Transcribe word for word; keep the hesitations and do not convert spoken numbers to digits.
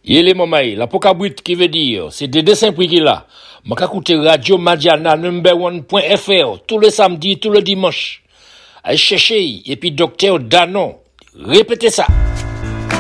Yele mamaï, la pokabrit qui veut dire, c'est des dessins prix qu'il a. M'a écouter Radio Madiana number one point F R tous les samedis, tous les dimanches. Allez chercher, et puis docteur Danon. Répétez ça.